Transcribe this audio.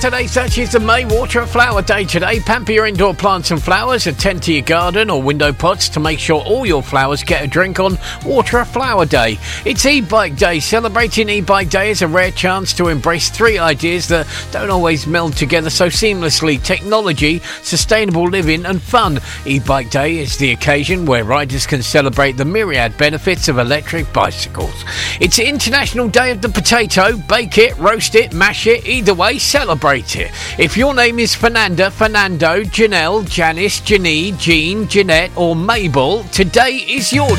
Saturday, 30th of May, Water a Flower Day today. Pamper your indoor plants and flowers, attend to your garden or window pots to make sure all your flowers get a drink on Water a Flower Day. It's e-bike day. Celebrating e-bike day is a rare chance to embrace three ideas that don't always meld together so seamlessly: technology, sustainable living and fun. E-bike day is the occasion where riders can celebrate the myriad benefits of electric bicycles. It's International Day of the Potato. Bake it, roast it, mash it, either way, celebrate it. If your name is Fernanda, Fernando, Janelle, Janice, Janine, Jean, Jeanette or Mabel, today is your